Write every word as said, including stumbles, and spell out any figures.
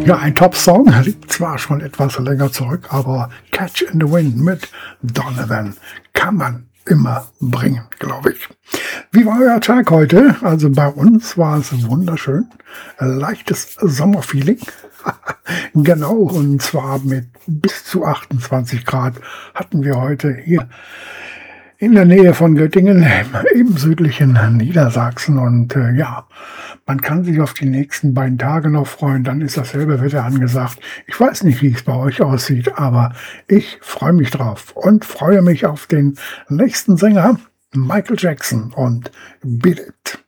Ja, ein Top-Song, liegt zwar schon etwas länger zurück, aber Catch in the Wind mit Donovan kann man immer bringen, glaube ich. Wie war euer Tag heute? Also bei uns war es wunderschön. Leichtes Sommerfeeling. Genau, und zwar mit bis zu achtundzwanzig Grad hatten wir heute hier in der Nähe von Göttingen, im südlichen Niedersachsen. Und äh, ja, man kann sich auf die nächsten beiden Tage noch freuen. Dann ist dasselbe Wetter angesagt. Ich weiß nicht, wie es bei euch aussieht, aber ich freue mich drauf und freue mich auf den nächsten Sänger, Michael Jackson und Beat It.